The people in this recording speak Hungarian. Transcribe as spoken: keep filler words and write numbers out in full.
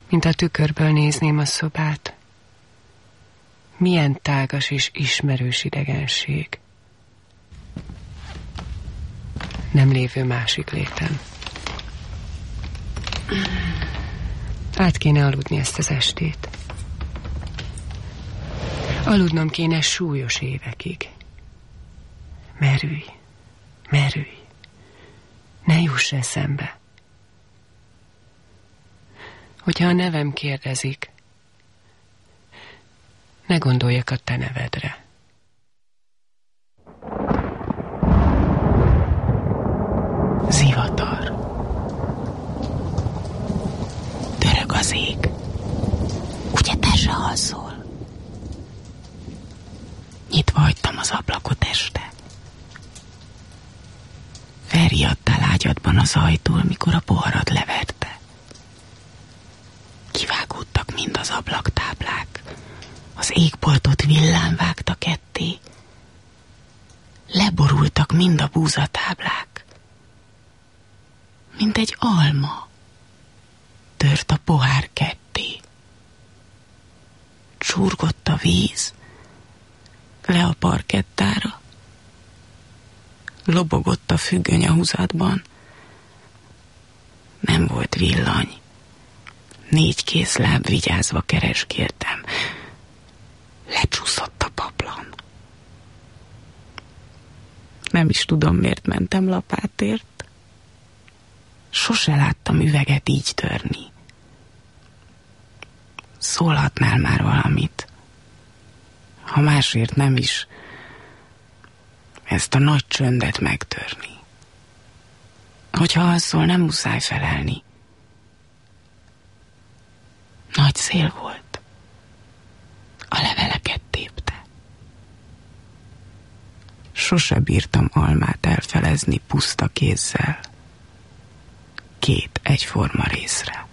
mint a tükörből nézném a szobát. Milyen tágas és ismerős idegenség. Nem lévő másik létem. Át kéne aludni ezt az estét. Aludnom kéne súlyos évekig. Merülj, merülj, ne juss eszembe. Hogyha a nevem kérdezik, ne gondoljak a te nevedre. Zivatar. Dörög az ég. Ugye te se alszol? Nyitva hagytam az ablakot este. Felriadtál ágyadban az ajtól, mikor a poharat leverte. Kivágódtak mind az ablaktáblák. Az égboltot villám vágta ketté. Leborultak mind a búzatáblák. Mint egy alma tört a pohár ketté. Csurgott a víz le a parkettára. Lobogott a függöny a húzatban. Nem volt villany. Négy kézláb vigyázva kereskéltem. Lecsúszott a paplan. Nem is tudom, miért mentem lapátért. Sose láttam üveget így törni. Szólhatnál már valamit. Ha másért nem is, ezt a nagy csöndet megtörni. Hogyha alszol, nem muszáj felelni. Nagy szél volt. A leveleket tépte. Sose bírtam almát elfelezni puszta kézzel. Két egyforma részre.